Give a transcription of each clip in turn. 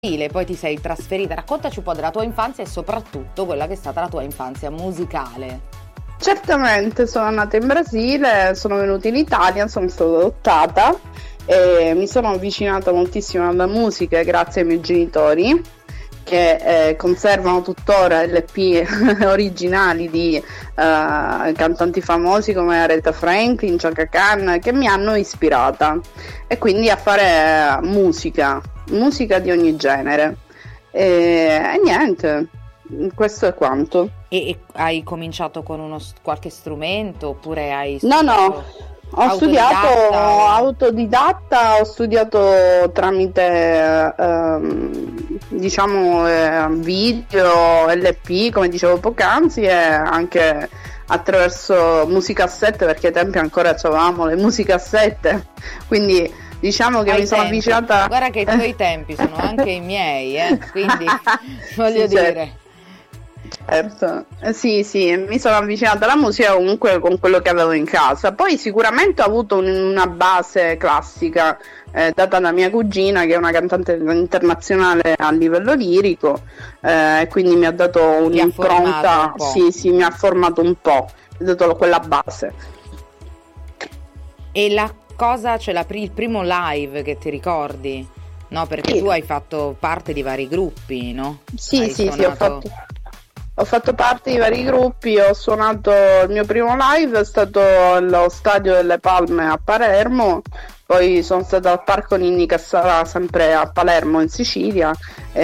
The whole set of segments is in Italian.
poi ti sei trasferita. Raccontaci un po' della tua infanzia e soprattutto quella che è stata la tua infanzia musicale. Certamente, sono nata in Brasile, sono venuta in Italia, sono stata adottata e mi sono avvicinata moltissimo alla musica grazie ai miei genitori che conservano tuttora LP originali di cantanti famosi come Aretha Franklin, Chaka Khan, che mi hanno ispirata e quindi a fare musica di ogni genere e niente, questo è quanto. E hai cominciato con qualche strumento oppure hai No, studiato ho studiato autodidatta? autodidatta, ho studiato tramite video, LP, come dicevo poc'anzi, e anche attraverso musicassette, perché ai tempi ancora avevamo le musicassette, quindi diciamo che Ai mi sono tempi. avvicinata. Guarda che i tuoi tempi sono anche i miei, quindi voglio Sì, certo. dire. Certo, sì, mi sono avvicinata alla musica comunque con quello che avevo in casa. Poi sicuramente ho avuto una base classica data da mia cugina, che è una cantante internazionale a livello lirico, quindi mi ha dato Ti ha formato un'impronta. un po'. Sì, mi ha formato un po', mi ha dato quella base. E la cosa, cioè il primo live che ti ricordi? No, perché Sì, tu hai fatto parte di vari gruppi, no? sì, Hai sì, sì, ho suonato. fatto parte di vari gruppi, ho suonato il mio primo live, è stato allo Stadio delle Palme a Palermo, poi sono stata al Parco Ninni Cassara sempre a Palermo in Sicilia,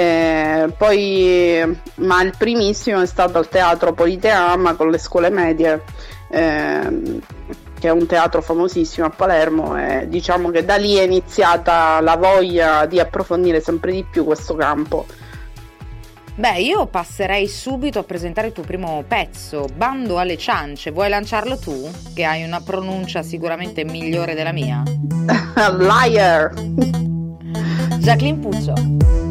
ma il primissimo è stato al Teatro Politeama con le scuole medie, che è un teatro famosissimo a Palermo, e diciamo che da lì è iniziata la voglia di approfondire sempre di più questo campo. Beh, io passerei subito a presentare il tuo primo pezzo, Bando alle ciance. Vuoi lanciarlo tu? Che hai una pronuncia sicuramente migliore della mia. Liar! Jacqueline Puccio.